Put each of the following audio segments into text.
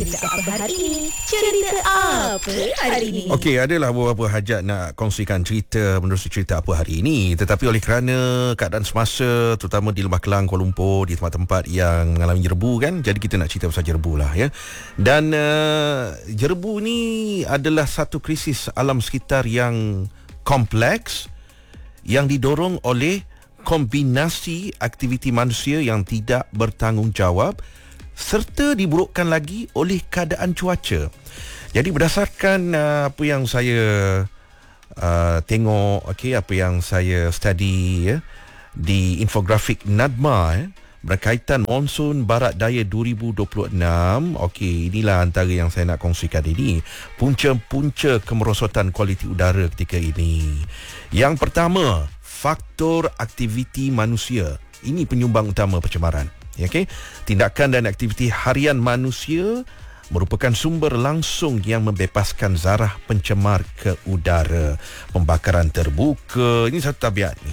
Cerita apa hari ini? Cerita apa hari ini? Okey, adalah beberapa hajat nak kongsikan cerita menerusi cerita apa hari ini. Tetapi oleh kerana keadaan semasa, terutama di Lembah Kelang, Kuala Lumpur, di tempat-tempat yang mengalami jerbu kan, jadi kita nak cerita pasal jerbu lah ya. Dan jerbu ni adalah satu krisis alam sekitar yang kompleks yang didorong oleh kombinasi aktiviti manusia yang tidak bertanggungjawab serta diburukkan lagi oleh keadaan cuaca. Jadi berdasarkan apa yang saya tengok, apa yang saya study di infografik NADMA berkaitan monsun barat daya 2026. Inilah antara yang saya nak kongsikan ini. Punca-punca kemerosotan kualiti udara ketika ini. Yang pertama, faktor aktiviti manusia. Ini penyumbang utama pencemaran. Tindakan dan aktiviti harian manusia merupakan sumber langsung yang membebaskan zarah pencemar ke udara. Pembakaran terbuka, ini satu tabiat ni.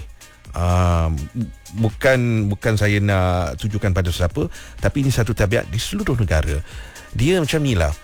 Bukan saya nak tujukan pada siapa, tapi ini satu tabiat di seluruh negara. Dia macam ni lah.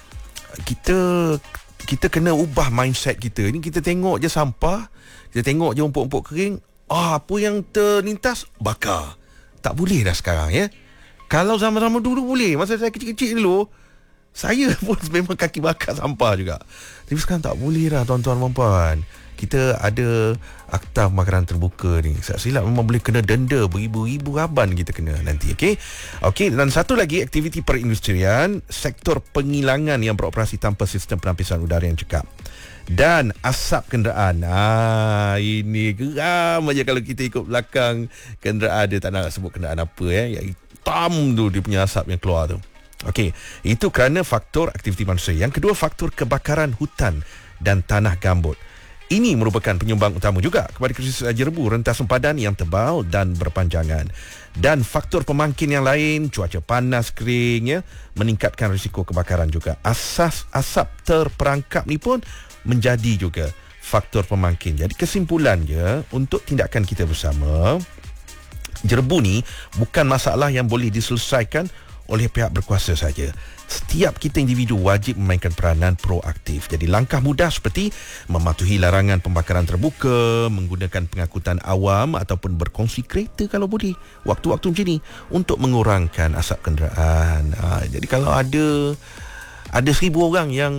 Kita kena ubah mindset kita. Ini kita tengok je sampah, kita tengok je rumput-rumput kering, apa yang terlintas bakar. Tak boleh dah sekarang ya. Kalau zaman-zaman dulu boleh. Masa saya kecil-kecil dulu, saya pun memang kaki bakar sampah juga. Tapi sekarang tak boleh dah tuan-tuan dan puan. Kita ada akta pembakaran terbuka ni. Tak silap memang boleh kena denda beribu-ribu raban kita kena nanti. Okey, dan satu lagi aktiviti perindustrian, sektor pengilangan yang beroperasi tanpa sistem penampisan udara yang cekap. Dan asap kenderaan. Ini geram aja kalau kita ikut belakang kenderaan. Dia tak nak sebut kenderaan apa yang hitam tu dia punya asap yang keluar tu. Okey, itu kerana faktor aktiviti manusia. Yang kedua, faktor kebakaran hutan dan tanah gambut. Ini merupakan penyumbang utama juga kepada krisis jerbu, rentas sempadan yang tebal dan berpanjangan. Dan faktor pemangkin yang lain, cuaca panas kering meningkatkan risiko kebakaran juga. Asap terperangkap ni pun menjadi juga faktor pemangkin. Jadi kesimpulannya, untuk tindakan kita bersama, jerbu ni bukan masalah yang boleh diselesaikan oleh pihak berkuasa saja. Setiap kita individu wajib memainkan peranan proaktif. Jadi langkah mudah seperti mematuhi larangan pembakaran terbuka, menggunakan pengangkutan awam ataupun berkongsi kereta kalau boleh, waktu-waktu macam ni, untuk mengurangkan asap kenderaan. Jadi kalau ada 1,000 orang yang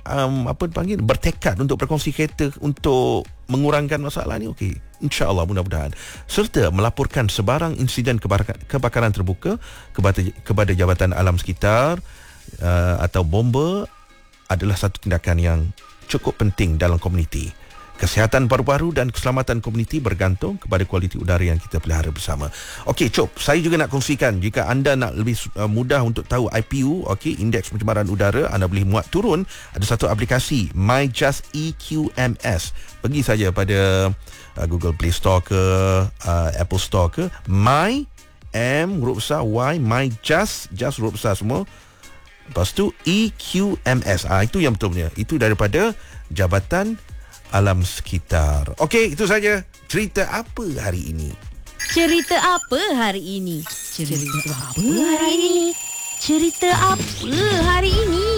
bertekad untuk berkongsi kereta untuk mengurangkan masalah ni, InsyaAllah, mudah-mudahan. Serta melaporkan sebarang insiden kebakaran terbuka kepada Jabatan Alam Sekitar atau bomba adalah satu tindakan yang cukup penting dalam komuniti. Kesihatan paru-paru dan keselamatan komuniti bergantung kepada kualiti udara yang kita pelihara bersama. Cop, saya juga nak kongsikan, jika anda nak lebih mudah untuk tahu IPU, indeks pencemaran udara, anda boleh muat turun. Ada satu aplikasi, MyJust EQMS. Pergi saja pada Google Play Store ke Apple Store ke, huruf besar Y, MyJust, just huruf besar semua. Lepas tu EQMS. Itu yang betulnya. Itu daripada Jabatan Alam Sekitar. Itu saja cerita apa hari ini. Cerita apa hari ini? Cerita apa hari ini? Cerita apa hari ini?